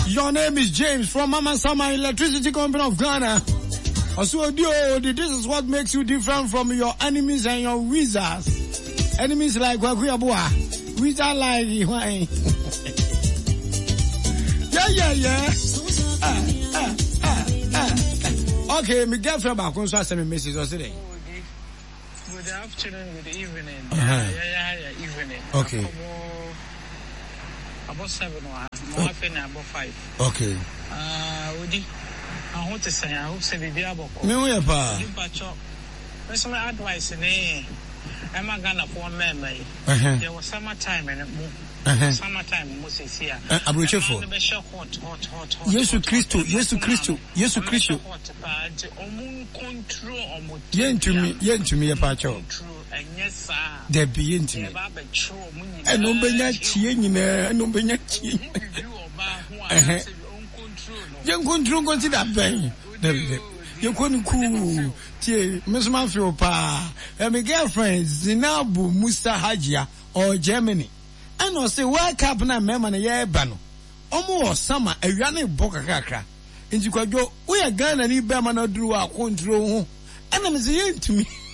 Your name is James from Mama Sama Electricity Company of Ghana. Also, this is what makes you different from your enemies and your wizards. Enemies like Wakuyaboa. Wizard like yeah. Okay, my girlfriend back on so send me message today. Good afternoon, good evening. Evening. Okay. About 7 or more than about 5. Okay. Woody, I want to say, I hope to be able to. No, yeah, pa. That's my advice. I'm a Ghana for memory. There was summertime and summertime was here. I'm rich for Jesus Christ. Yen to me, a patch. And yes, sir. There be into me. And no Benya, no Benya. Young control consider that. You couldn't cool. Miss Mafio Pa. And my girlfriend, Zinabu Musa Hajia or Germany. And I say, wake up now, Mamma, yeah, Bano. Almost summer, a running boca cracker. And you could go, we are gonna need Bama drew our control. And I'm saying to me.